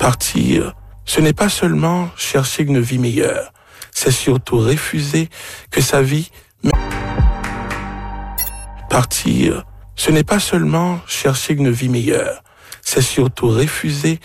Partir, ce n'est pas seulement chercher une vie meilleure, c'est surtout refuser que sa vie... Partir, ce n'est pas seulement chercher une vie meilleure, c'est surtout refuser